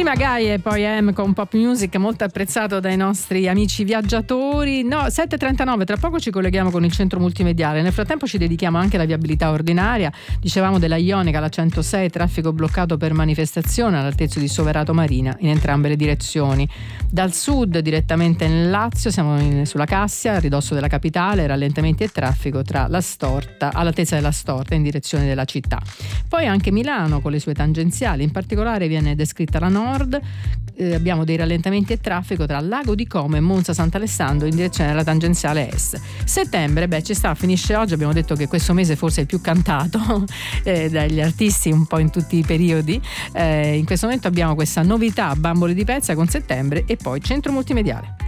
Prima Guy e poi M con Pop Music, molto apprezzato dai nostri amici viaggiatori. 7:39, tra poco ci colleghiamo con il centro multimediale. Nel frattempo ci dedichiamo anche alla viabilità ordinaria. Dicevamo della Ionica, la 106, traffico bloccato per manifestazione all'altezza di Soverato Marina in entrambe le direzioni. Dal sud direttamente in Lazio, siamo sulla Cassia, a ridosso della capitale, rallentamenti e traffico tra la Storta, all'altezza della Storta in direzione della città. Poi anche Milano con le sue tangenziali, in particolare viene descritta la Nord. Abbiamo dei rallentamenti e traffico tra Lago di Como e Monza Sant'Alessandro in direzione della tangenziale est. Settembre, ci sta, finisce oggi. Abbiamo detto che questo mese forse è il più cantato dagli artisti un po' in tutti i periodi. In questo momento abbiamo questa novità, Bambole di Pezza con Settembre e poi Centro Multimediale.